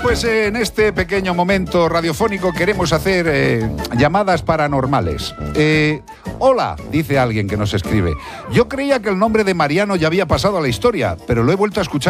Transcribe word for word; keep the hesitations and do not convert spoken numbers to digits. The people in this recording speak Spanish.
pues eh, en este pequeño momento radiofónico queremos hacer eh, llamadas paranormales. Eh, hola, dice alguien que nos escribe. Yo creía que el nombre de Mariano ya había pasado a la historia, pero lo he vuelto a escuchar